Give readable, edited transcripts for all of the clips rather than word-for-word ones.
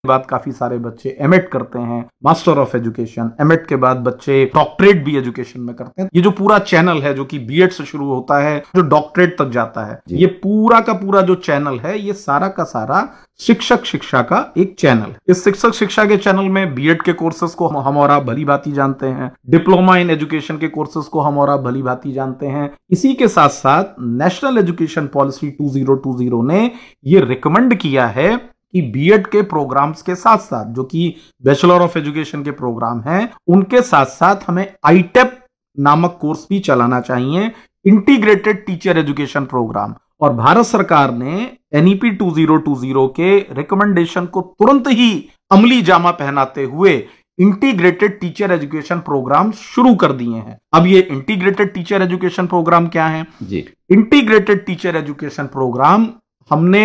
बाद काफी सारे बच्चे एमएड करते हैं, मास्टर ऑफ एजुकेशन। एमएड के बाद बच्चे डॉक्टरेट भी एजुकेशन में करते हैं। ये जो पूरा चैनल है जो कि बीएड से शुरू होता है, जो डॉक्टरेट तक जाता है, ये पूरा का पूरा जो चैनल है, ये सारा का सारा शिक्षक शिक्षा का एक चैनल है। इस शिक्षक शिक्षा के चैनल में बीएड के कोर्सेज को हम और आप भली भांति जानते हैं, डिप्लोमा इन एजुकेशन के कोर्सेज को हम और आप भली भांति जानते हैं। इसी के साथ साथ नेशनल एजुकेशन पॉलिसी 2020 ने ये रिकमेंड किया है कि बीएड के प्रोग्राम्स के साथ साथ, जो कि बैचलर ऑफ एजुकेशन के प्रोग्राम हैं, उनके साथ साथ हमें आईटेप नामक कोर्स भी चलाना चाहिए, इंटीग्रेटेड टीचर एजुकेशन प्रोग्राम। और भारत सरकार ने एनईपी 2020 के रिकमेंडेशन को तुरंत ही अमली जामा पहनाते हुए इंटीग्रेटेड टीचर एजुकेशन प्रोग्राम शुरू कर दिए हैं। अब ये इंटीग्रेटेड टीचर एजुकेशन प्रोग्राम क्या है जी? इंटीग्रेटेड टीचर एजुकेशन प्रोग्राम हमने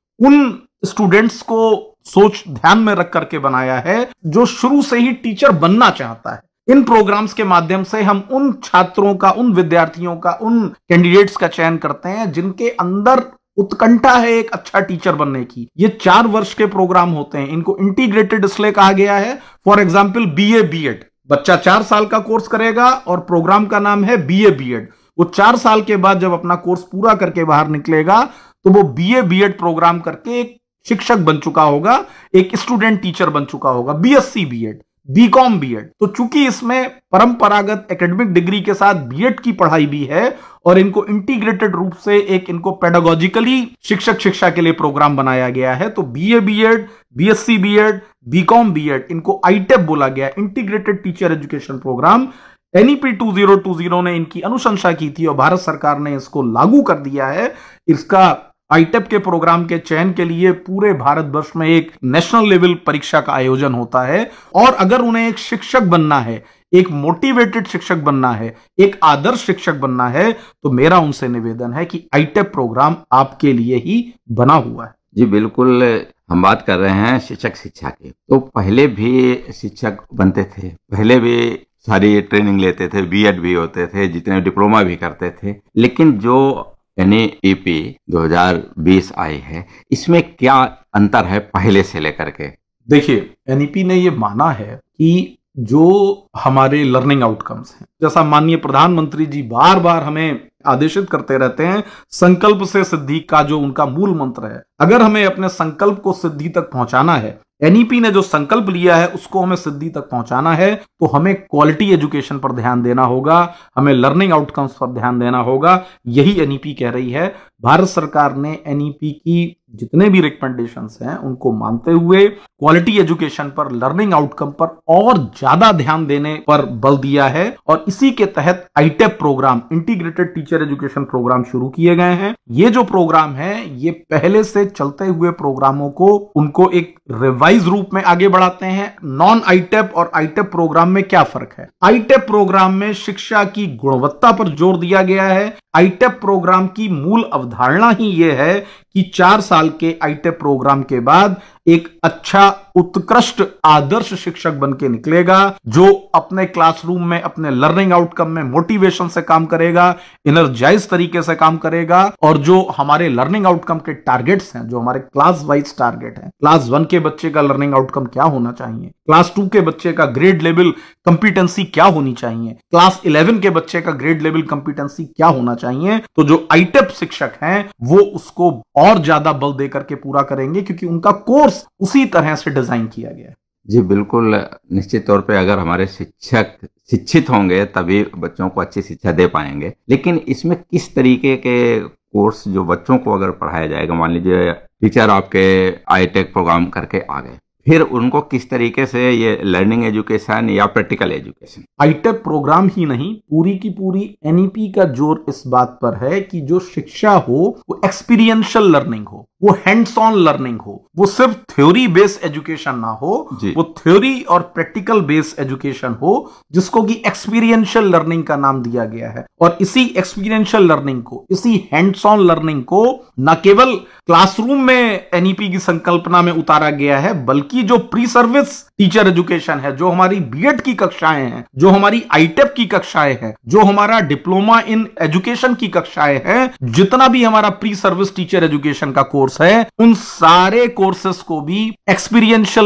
उन स्टूडेंट्स को सोच ध्यान में रख करके बनाया है जो शुरू से ही टीचर बनना चाहता है। इन प्रोग्राम्स के माध्यम से हम उन छात्रों का, उन विद्यार्थियों का, उन कैंडिडेट्स का चयन करते हैं जिनके अंदर उत्कंठा है एक अच्छा टीचर बनने की। ये 4 वर्ष के प्रोग्राम होते हैं। इनको इंटीग्रेटेड इसलिए कहा गया है, फॉर एग्जाम्पल बीए बीएड, बच्चा 4 साल का कोर्स करेगा और प्रोग्राम का नाम है बीए बीएड। वो 4 साल के बाद जब अपना कोर्स पूरा करके बाहर निकलेगा तो वो बीए बीएड प्रोग्राम करके एक शिक्षक बन चुका होगा, एक स्टूडेंट टीचर बन चुका होगा। BSc BEd, BCom BEd. तो चूंकि इसमें परंपरागत एकेडमिक डिग्री के साथ बीएड की पढ़ाई भी है और इनको इंटीग्रेटेड रूप से एक इनको पेडागोजिकली शिक्षक शिक्षा के लिए प्रोग्राम बनाया गया है, तो BA BEd, BSc BEd, BCom BEd, इनको आईटेप बोला गया, integrated teacher education programme. NEP 2020 ने इनकी अनुशंसा की थी और भारत सरकार ने इसको लागू कर दिया है। इसका आईटेप के प्रोग्राम के चयन के लिए पूरे भारतवर्ष में एक नेशनल लेवल परीक्षा का आयोजन होता है। और अगर उन्हें एक शिक्षक बनना है, एक मोटिवेटेड शिक्षक बनना है, एक आदर्श शिक्षक बनना है, तो मेरा उनसे निवेदन है कि आईटेप प्रोग्राम आपके लिए ही बना हुआ है। जी बिल्कुल, हम बात कर रहे हैं शिक्षक शिक्षा की। तो पहले भी शिक्षक बनते थे, पहले भी सारी ट्रेनिंग लेते थे, बीएड भी होते थे, जितने डिप्लोमा भी करते थे। लेकिन जो एनईपी 2020 आई है, इसमें क्या अंतर है पहले से लेकर के? देखिए, एनईपी ने ये माना है कि जो हमारे लर्निंग आउटकम्स हैं, जैसा माननीय प्रधानमंत्री जी बार बार हमें आदेशित करते रहते हैं, संकल्प से सिद्धि का जो उनका मूल मंत्र है, अगर हमें अपने संकल्प को सिद्धि तक पहुंचाना है, एनईपी ने जो संकल्प लिया है उसको हमें सिद्धि तक पहुंचाना है, तो हमें क्वालिटी एजुकेशन पर ध्यान देना होगा, हमें लर्निंग आउटकम्स पर ध्यान देना होगा। यही एनईपी कह रही है। भारत सरकार ने एनईपी की जितने भी रिकमेंडेशंस हैं उनको मानते हुए क्वालिटी एजुकेशन पर, लर्निंग आउटकम पर और ज्यादा ध्यान देने पर बल दिया है। और इसी के तहत आईटेप programme, integrated teacher education programme शुरू किए गए हैं। ये जो प्रोग्राम है, ये पहले से चलते हुए प्रोग्रामों को, उनको एक रिवाइज रूप में आगे बढ़ाते हैं। नॉन आईटेप और आईटेप प्रोग्राम में क्या फर्क है? आईटेप प्रोग्राम में शिक्षा की गुणवत्ता पर जोर दिया गया है। आईटेप प्रोग्राम की मूल अवधारणा ही यह है कि 4 साल के आईटेप प्रोग्राम के बाद एक अच्छा उत्कृष्ट आदर्श शिक्षक बन के निकलेगा, जो अपने क्लासरूम में, अपने लर्निंग आउटकम में मोटिवेशन से काम करेगा, एनर्जाइज तरीके से काम करेगा। और जो हमारे लर्निंग आउटकम के टारगेट्स हैं, जो हमारे क्लास वाइज टारगेट हैं, क्लास 1 के बच्चे का लर्निंग आउटकम क्या होना चाहिए, क्लास 2 के बच्चे का ग्रेड लेवल कंपिटेंसी क्या होनी चाहिए, क्लास 11 के बच्चे का ग्रेड लेवल कंपिटेंसी क्या होना चाहिए, तो जो आईटेप शिक्षक हैं वो उसको और ज्यादा बल देकर के पूरा करेंगे, क्योंकि उनका कोर्स उसी तरह से डिजाइन किया गया है। जी बिल्कुल, निश्चित तौर पे अगर हमारे शिक्षक शिक्षित होंगे तभी बच्चों को अच्छी शिक्षा दे पाएंगे। लेकिन इसमें किस तरीके के कोर्स जो बच्चों को अगर पढ़ाया जाएगा, मान लीजिए टीचर आपके आईटेक प्रोग्राम करके आ गए, फिर उनको किस तरीके से ये लर्निंग एजुकेशन या प्रैक्टिकल एजुकेशन? आईटेप प्रोग्राम ही नहीं, पूरी की पूरी एनईपी का जोर इस बात पर है कि जो शिक्षा हो वो एक्सपीरियंशियल लर्निंग हो, वो हैंड्स ऑन लर्निंग हो, वो सिर्फ थ्योरी बेस्ड एजुकेशन ना हो, वो थ्योरी और प्रैक्टिकल बेस्ड एजुकेशन हो, जिसको कि एक्सपीरियंशियल लर्निंग का नाम दिया गया है। और इसी एक्सपीरियंशियल लर्निंग को, इसी हैंड्स ऑन लर्निंग को न केवल क्लासरूम में एनईपी की संकल्पना में उतारा गया है, बल्कि जो प्री सर्विस टीचर एजुकेशन है, जो हमारी बीएड की कक्षाएं हैं, जो हमारी आईटेप की कक्षाएं हैं, जो हमारा डिप्लोमा इन एजुकेशन की कक्षाएं हैं, जितना भी हमारा प्री सर्विस टीचर एजुकेशन का कोर्स कोर्स है, उन सारे कोर्सेस को भी एक्सपीरियंशियल